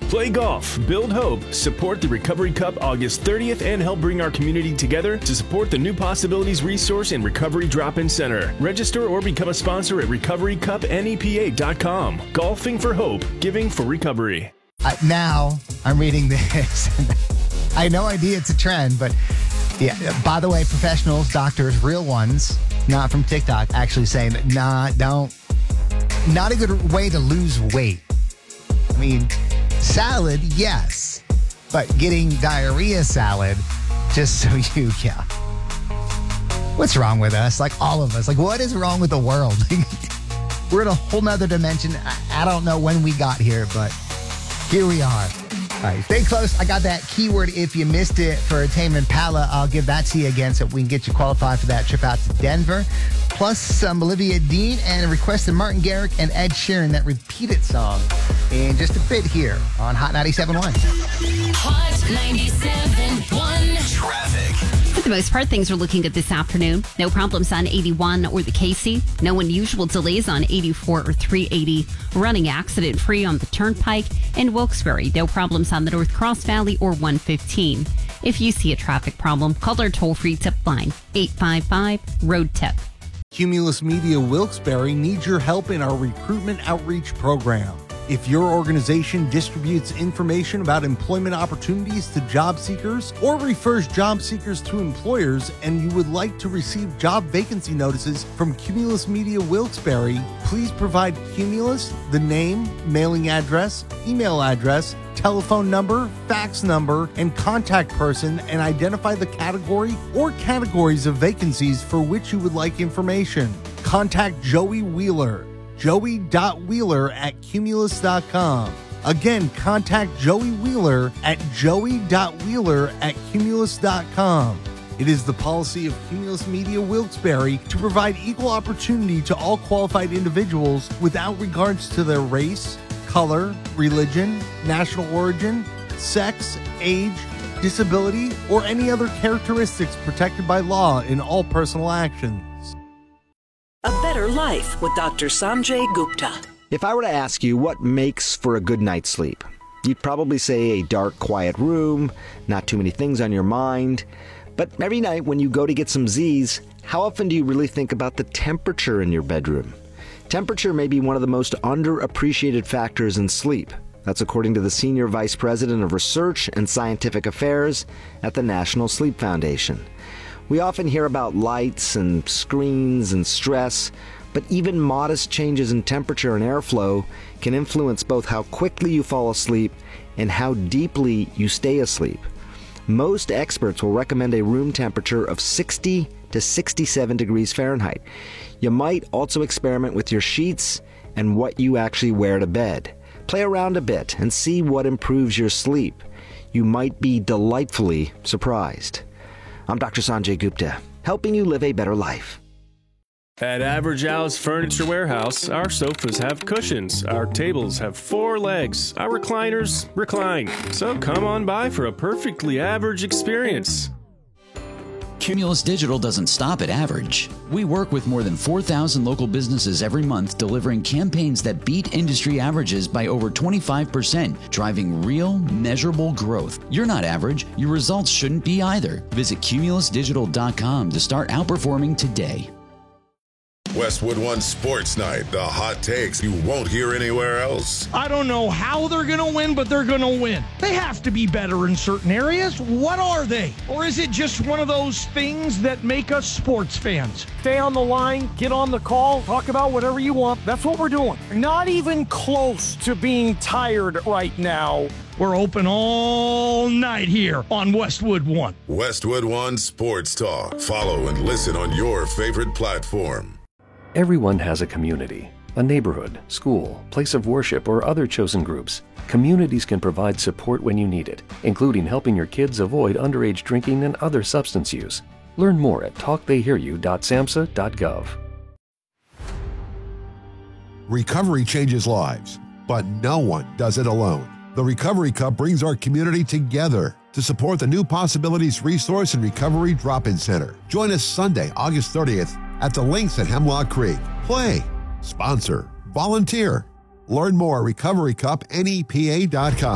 Play golf, build hope, support the Recovery Cup August 30th, and help bring our community together to support the New Possibilities Resource and Recovery Drop-In Center. Register or become a sponsor at recoverycupnepa.com. Golfing for hope, giving for recovery. Now I'm reading this. I had no idea it's a trend, but yeah. By the way, professionals, doctors, real ones, not from TikTok, actually saying that not a good way to lose weight. I mean, salad, yes, but getting diarrhea salad just so What's wrong with us? Like all of us. Like what is wrong with the world? We're in a whole nother dimension. I don't know when we got here, but here we are. All right, stay close. I got that keyword if you missed it for Tame Impala. I'll give that to you again so we can get you qualified for that trip out to Denver. Plus some Olivia Dean and a request of Martin Garrix and Ed Sheeran, that Repeat It song, in just a bit here on Hot 97.1. Hot 97.1. Traffic. For the most part, things are looking good this afternoon. No problems on 81 or the Casey. No unusual delays on 84 or 380. Running accident-free on the Turnpike. In Wilkes-Barre, no problems on the North Cross Valley or 115. If you see a traffic problem, call our toll-free tip line, 855-ROAD-TIP. Cumulus Media Wilkes-Barre needs your help in our recruitment outreach program. If your organization distributes information about employment opportunities to job seekers or refers job seekers to employers and you would like to receive job vacancy notices from Cumulus Media Wilkes-Barre, please provide Cumulus the name, mailing address, email address, telephone number, fax number, and contact person, and identify the category or categories of vacancies for which you would like information. Contact Joey Wheeler, joey.wheeler@cumulus.com. Again, contact Joey Wheeler at joey.wheeler@cumulus.com. It is the policy of Cumulus Media Wilkes-Barre to provide equal opportunity to all qualified individuals without regards to their race, color, religion, national origin, sex, age, disability, or any other characteristics protected by law in all personal actions. A Better Life with Dr. Sanjay Gupta. If I were to ask you what makes for a good night's sleep, you'd probably say a dark, quiet room, not too many things on your mind. But every night when you go to get some Z's, how often do you really think about the temperature in your bedroom? Temperature may be one of the most underappreciated factors in sleep. That's according to the Senior Vice President of Research and Scientific Affairs at the National Sleep Foundation. We often hear about lights and screens and stress, but even modest changes in temperature and airflow can influence both how quickly you fall asleep and how deeply you stay asleep. Most experts will recommend a room temperature of 60 to 67 degrees Fahrenheit. You might also experiment with your sheets and what you actually wear to bed. Play around a bit and see what improves your sleep. You might be delightfully surprised. I'm Dr. Sanjay Gupta, helping you live a better life. At Average Al's Furniture Warehouse, our sofas have cushions, our tables have 4 legs, our recliners recline. So come on by for a perfectly average experience. Cumulus Digital doesn't stop at average. We work with more than 4,000 local businesses every month, delivering campaigns that beat industry averages by over 25%, driving real, measurable growth. You're not average. Your results shouldn't be either. Visit cumulusdigital.com to start outperforming today. Westwood One Sports Night, the hot takes you won't hear anywhere else. I don't know how they're going to win, but they're going to win. They have to be better in certain areas. What are they? Or is it just one of those things that make us sports fans? Stay on the line, get on the call, talk about whatever you want. That's what we're doing. Not even close to being tired right now. We're open all night here on Westwood One. Westwood One Sports Talk. Follow and listen on your favorite platform. Everyone has a community, a neighborhood, school, place of worship, or other chosen groups. Communities can provide support when you need it, including helping your kids avoid underage drinking and other substance use. Learn more at talktheyhearyou.samhsa.gov. Recovery changes lives, but no one does it alone. The Recovery Cup brings our community together to support the New Possibilities Resource and Recovery Drop-In Center. Join us Sunday, August 30th at the Links at Hemlock Creek. Play, sponsor, volunteer. Learn more at recoverycupnepa.com.